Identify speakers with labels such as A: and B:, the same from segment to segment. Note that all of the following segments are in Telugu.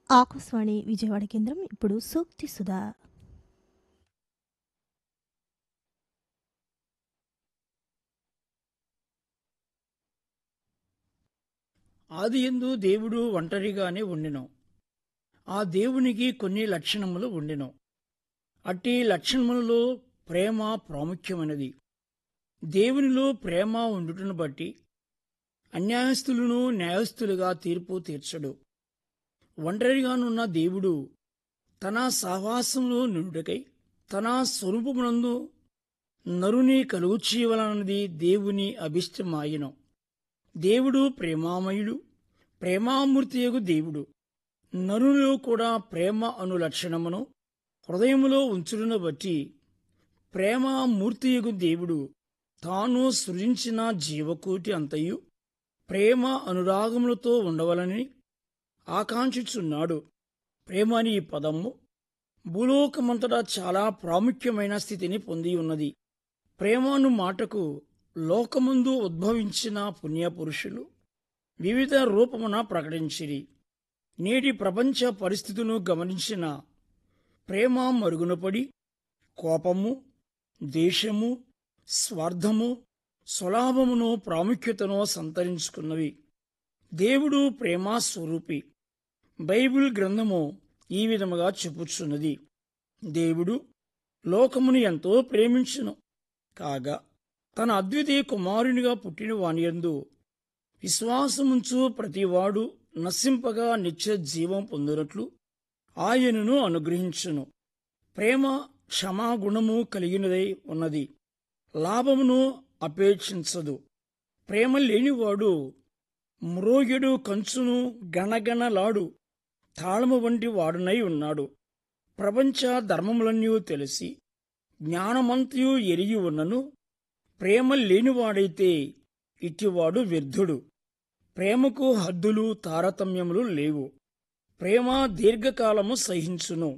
A: ఆకాశవాణి విజయవాడ కేంద్రం ఇప్పుడు సూక్తి సుధా.
B: ఆదియందు దేవుడు ఒంటరిగానే ఉండెను. ఆ దేవునికి కొన్ని లక్షణములు ఉండెను. అట్టి లక్షణములలో ప్రేమ ప్రాముఖ్యమైనది. దేవునిలో ప్రేమ ఉండుటను బట్టి అన్యాయస్థులను న్యాయస్థులుగా తీర్పు తీర్చడు. ఒంటరిగానున్న దేవుడు తన సహవాసంలో నుండుటకై తన స్వరూపమునందు నరుని కలుగు చేయవలనది దేవుని అభిష్టమాయను. దేవుడు ప్రేమామయుడు, ప్రేమామూర్తియగు దేవుడు. నరునిలో కూడా ప్రేమ అను లక్షణమును హృదయములో ఉంచుడును బట్టి ప్రేమామూర్తియగు దేవుడు తాను సృజించిన జీవకోటి అంతయు ప్రేమ అనురాగములతో ఉండవలని ఆకాంక్షించున్నాడు. ప్రేమ అని ఈ పదము భూలోకమంతటా చాలా ప్రాముఖ్యమైన స్థితిని పొంది ఉన్నది. ప్రేమ అను మాటకు లోకమందు ఉద్భవించిన పుణ్యపురుషులు వివిధ రూపమున ప్రకటించిరి. నేటి ప్రపంచ పరిస్థితులను గమనించిన ప్రేమ మరుగునపడి కోపము, ద్వేషము, స్వార్థము, స్వలాభమును ప్రాముఖ్యతను సంతరించుకున్నవి. దేవుడు ప్రేమా స్వరూపి. బైబిల్ గ్రంథము ఈ విధముగా చెప్పుచున్నది. దేవుడు లోకమును ఎంతో ప్రేమించును, కాగా తన అద్వితీయ కుమారునిగా పుట్టిన వానియందు విశ్వాసముంచు ప్రతివాడు నశింపగా నిత్య జీవం పొందినట్లు ఆయనను అనుగ్రహించును. ప్రేమ క్షమాగుణము కలిగినదై ఉన్నది, లాభమును అపేక్షించదు. ప్రేమ లేనివాడు మ్రోగెడు కంచును గణగణలాడు తాళము వంటి వాడునై ఉన్నాడు. ప్రపంచ ధర్మములన్నీ తెలిసి జ్ఞానమంతయు ఎరిగి ఉన్నను ప్రేమ లేనివాడైతే ఇట్టివాడు వ్యర్థుడు. ప్రేమకు హద్దులు తారతమ్యములు లేవు. ప్రేమ దీర్ఘకాలము సహించును,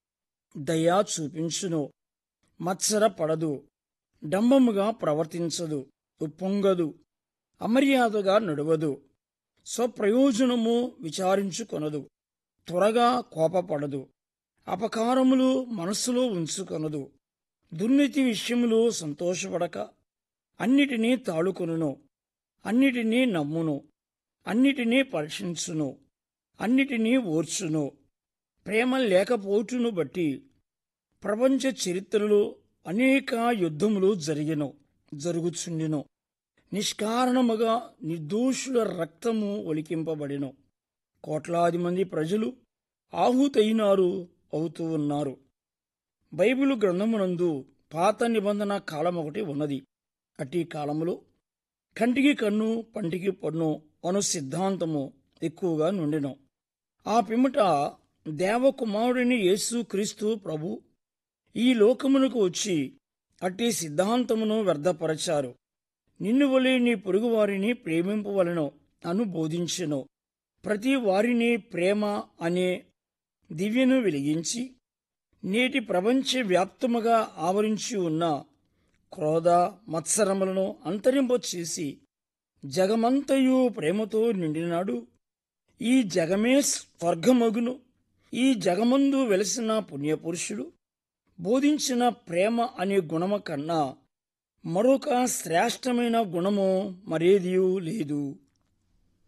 B: దయా చూపించును, మత్సరపడదు, డంబముగా ప్రవర్తించదు, ఉప్పొంగదు, అమర్యాదగా నడవదు, స్వప్రయోజనము విచారించుకొనదు, త్వరగా కోపపడదు, అపకారములు మనస్సులో ఉంచుకొనదు, దుర్నీతి విషయములో సంతోషపడక అన్నిటినీ తాళుకొనును, అన్నిటినీ నమ్మును, అన్నిటినీ పరీక్షించును, అన్నిటినీ ఓర్చును. ప్రేమ లేకపోటును బట్టి ప్రపంచ చరిత్రలో అనేక యుద్ధములు జరుగుచుండెను. నిష్కారణముగా నిర్దోషుల రక్తము ఒలికింపబడెను. కోట్లాది మంది ప్రజలు ఆహుతైనారు, అవుతూ ఉన్నారు. బైబిలు గ్రంథమునందు పాత నిబంధన కాలం ఒకటి ఉన్నది. అట్టి కాలములో కంటికి కన్ను పంటికి పన్ను అను సిద్ధాంతము ఎక్కువగా నుండెను. ఆ పిమ్మట దేవకుమారుడిని యేసు క్రీస్తు ప్రభు ఈ లోకమునకు వచ్చి అట్టి సిద్ధాంతమును వ్యర్థపరచారు. నిన్ను వలె నీ పొరుగువారిని ప్రేమింపవలెను అను బోధించెను. ప్రతి వారిని ప్రేమ అనే దివ్యను వెలిగించి నేటి ప్రపంచ వ్యాప్తముగా ఆవరించి ఉన్న క్రోధ మత్సరములను అంతరింపచేసి జగమంతయు ప్రేమతో నిండినాడు. ఈ జగమే స్వర్గమగును. ఈ జగమందు వెలసిన పుణ్యపురుషుడు బోధించిన ప్రేమ అనే గుణము కన్నా మరొక శ్రేష్టమైన గుణము మరేదియూ లేదు.